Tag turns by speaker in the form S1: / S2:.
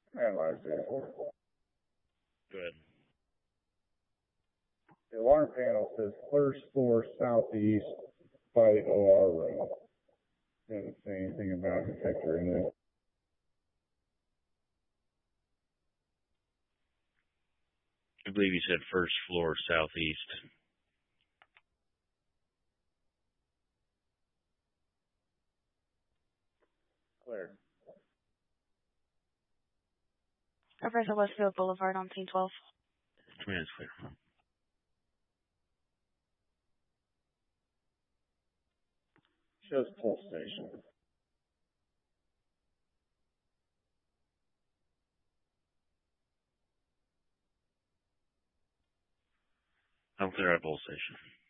S1: Analyze vehicle.
S2: Good.
S1: The alarm panel says first floor southeast by the OR room. Doesn't say anything about detector in it.
S2: I believe you said first floor southeast.
S1: Clear.
S3: Operator Westfield Boulevard on scene 12.
S2: 2 minutes clear.
S1: Shows pulse station.
S2: I'm clear at Bull Station.